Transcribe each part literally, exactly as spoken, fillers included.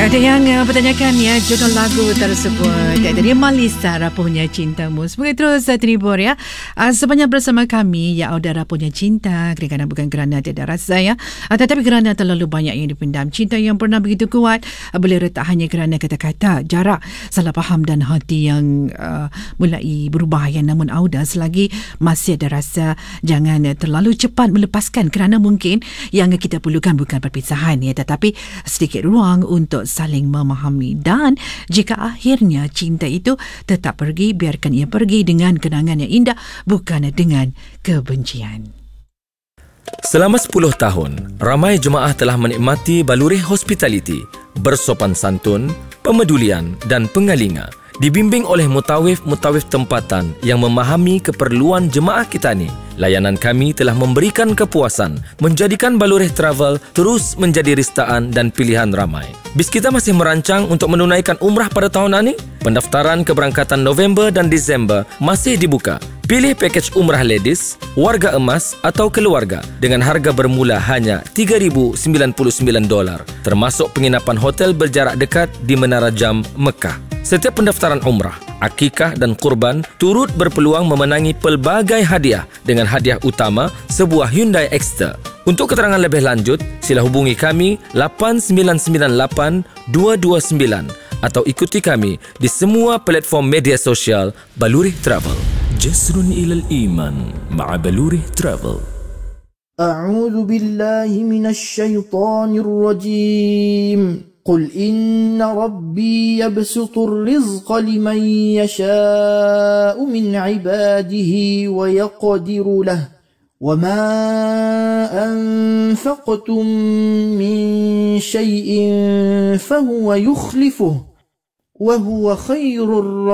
Ada yang uh, bertanyakan ya judul lagu tersebut dari Malisa Rapuhnya Cintamu. Semoga terus uh, terhibur ya. Uh, sepanjang bersama kami ya Auda Rapuhnya Cinta, kerana bukan kerana tiada rasa ya, uh, tetapi kerana terlalu banyak yang dipendam. Cinta yang pernah begitu kuat uh, boleh retak hanya kerana kata-kata, jarak, salah faham dan hati yang uh, mulai berubah ya. Namun Auda, selagi masih ada rasa, jangan uh, terlalu cepat melepaskan, kerana mungkin yang kita perlukan bukan perpisahan ya, tetapi sedikit ruang untuk saling memahami. Dan jika akhirnya cinta itu tetap pergi, biarkan ia pergi dengan kenangan yang indah, bukan dengan kebencian. Selama sepuluh tahun, ramai jemaah telah menikmati baluri hospitality, bersopan santun, pemedulian dan pengalinga. Dibimbing oleh mutawif-mutawif tempatan yang memahami keperluan jemaah kita ni, layanan kami telah memberikan kepuasan, menjadikan Balureh Travel terus menjadi ristaan dan pilihan ramai. Bis kita masih merancang untuk menunaikan umrah pada tahun ini. Pendaftaran keberangkatan November dan Disember masih dibuka. Pilih pakej umrah ladies, warga emas atau keluarga dengan harga bermula hanya tiga ribu sembilan puluh sembilan dolar, termasuk penginapan hotel berjarak dekat di Menara Jam, Mekah. Setiap pendaftaran umrah, akikah dan kurban turut berpeluang memenangi pelbagai hadiah dengan hadiah utama sebuah Hyundai Exter. Untuk keterangan lebih lanjut, sila hubungi kami lapan sembilan sembilan lapan dua dua sembilan atau ikuti kami di semua platform media sosial Balureh Travel. Jasrun ilal iman ma'a Balureh Travel. A'udzu billahi minasy syaithanir rajim. قل إن ربي يبسط الرزق لمن يشاء من عباده ويقدر له وما أنفقتم من شيء فهو يخلفه وهو خير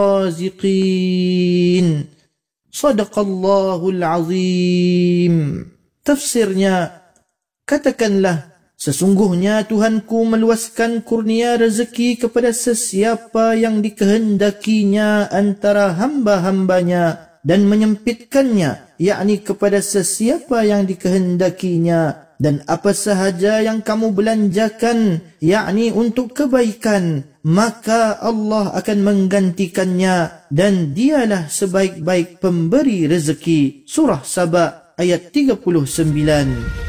الرازقين. صدق الله العظيم. Tafsirnya, katakanlah, sesungguhnya Tuhanku meluaskan kurnia rezeki kepada sesiapa yang dikehendakinya antara hamba-hambanya dan menyempitkannya, yakni kepada sesiapa yang dikehendakinya. Dan apa sahaja yang kamu belanjakan, yakni untuk kebaikan, maka Allah akan menggantikannya, dan dialah sebaik-baik pemberi rezeki. Surah Saba ayat tiga puluh sembilan.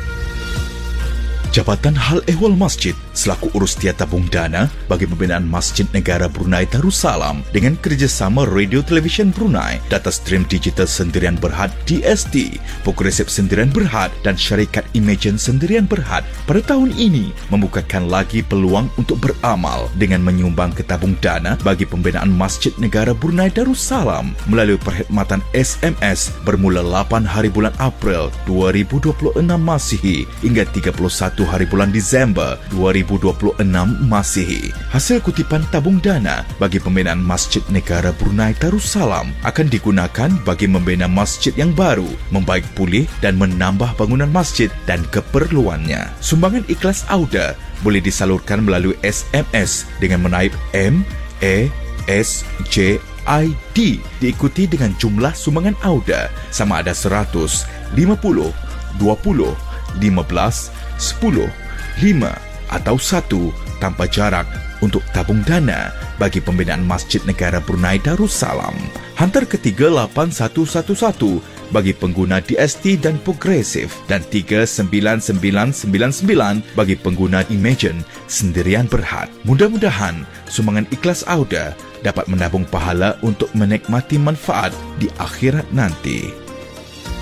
Jabatan Hal Ehwal Masjid selaku urus tiada tabung dana bagi pembinaan Masjid Negara Brunei Darussalam dengan kerjasama Radio Television Brunei, Data Stream Digital Sendirian Berhad D S T, Progresif Sendirian Berhad dan Syarikat Imagine Sendirian Berhad pada tahun ini membukakan lagi peluang untuk beramal dengan menyumbang ke tabung dana bagi pembinaan Masjid Negara Brunei Darussalam melalui perkhidmatan S M S bermula lapan hari bulan April dua ribu dua puluh enam Masihi hingga tiga puluh satu hari bulan Disember dua ribu dua puluh enam Masihi. Hasil kutipan tabung dana bagi pembinaan Masjid Negara Brunei Darussalam akan digunakan bagi membina masjid yang baru, membaik pulih dan menambah bangunan masjid dan keperluannya. Sumbangan ikhlas Auda boleh disalurkan melalui S M S dengan menaip M A S J I D diikuti dengan jumlah sumbangan Auda sama ada seratus, lima puluh, dua puluh, lima belas, sepuluh, lima atau satu tanpa jarak untuk tabung dana bagi pembinaan Masjid Negara Brunei Darussalam. Hantar ke tiga lapan satu satu satu bagi pengguna D S T dan Progresif dan tiga sembilan sembilan sembilan sembilan bagi pengguna Imagine Sendirian Berhad. Mudah-mudahan sumbangan ikhlas Auda dapat menabung pahala untuk menikmati manfaat di akhirat nanti.